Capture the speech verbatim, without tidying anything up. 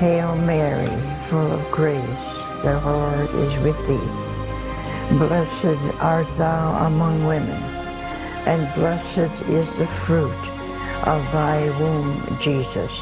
Hail Mary, full of grace, the Lord is with thee. Blessed art thou among women, and blessed is the fruit of thy womb, Jesus.